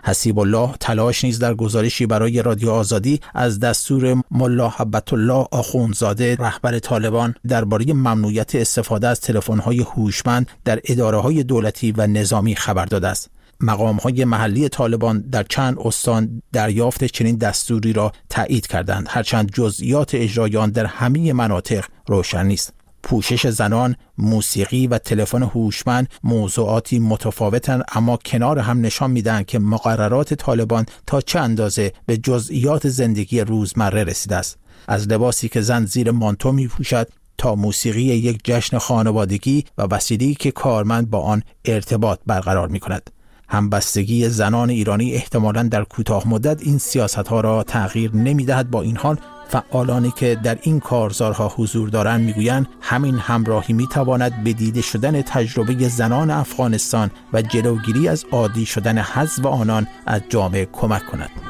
حسیب الله تلاش نیز در گزارشی برای رادیو آزادی از دستور ملا هبت الله آخوندزاده رهبر طالبان درباره ممنوعیت استفاده از تلفن‌های هوشمند در اداره‌های دولتی و نظامی خبر داده است. مقام‌های محلی طالبان در چند استان دریافت چنین دستوری را تایید کردند، هرچند جزئیات اجرای آن در همه مناطق روشن نیست. پوشش زنان، موسیقی و تلفن هوشمند موضوعاتی متفاوتند، اما کنار هم نشان میدن که مقررات طالبان تا چه اندازه به جزئیات زندگی روزمره رسیده است. از لباسی که زن زیر مانتو می‌پوشد تا موسیقی یک جشن خانوادگی و وسیله‌ای که کارمند با آن ارتباط برقرار می‌کند. همبستگی زنان ایرانی احتمالاً در کوتاه مدت این سیاست‌ها را تغییر نمی‌دهد. با این حال فعالانی که در این کارزارها حضور دارند میگویند همین همراهی میتواند به دیده شدن تجربه زنان افغانستان و جلوگیری از عادی شدن حذف آنان از جامعه کمک کند.